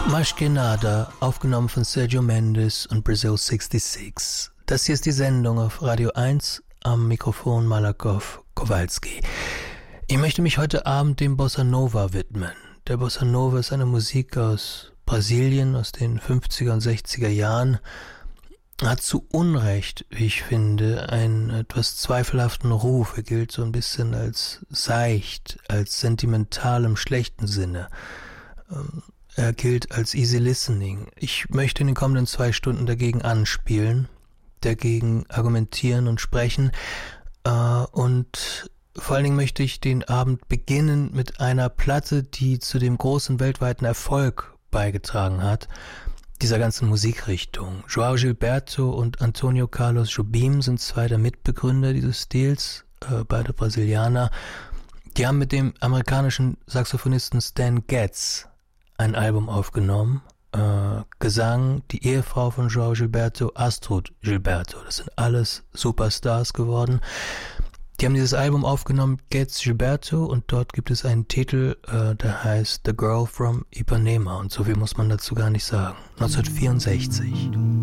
Mais Que Nada, aufgenommen von Sergio Mendes und Brazil 66. Das hier ist die Sendung auf Radio 1, am Mikrofon Malakoff Kowalski. Ich möchte mich heute Abend dem Bossa Nova widmen. Der Bossa Nova ist eine Musik aus Brasilien, aus den 50er und 60er Jahren, hat zu Unrecht, wie ich finde, einen etwas zweifelhaften Ruf. Er gilt so ein bisschen als seicht, als sentimental im schlechten Sinne. Er gilt als easy listening. Ich möchte in den kommenden 2 Stunden dagegen anspielen, dagegen argumentieren und sprechen. Und vor allen Dingen möchte ich den Abend beginnen mit einer Platte, die zu dem großen weltweiten Erfolg beigetragen hat, dieser ganzen Musikrichtung. João Gilberto und Antonio Carlos Jobim sind 2 der Mitbegründer dieses Stils, beide Brasilianer. Die haben mit dem amerikanischen Saxophonisten Stan Getz ein Album aufgenommen. Gesang, die Ehefrau von João Gilberto, Astrud Gilberto. Das sind alles Superstars geworden. Die haben dieses Album aufgenommen, Getz Gilberto, und dort gibt es einen Titel, der heißt The Girl from Ipanema, und so viel muss man dazu gar nicht sagen. 1964.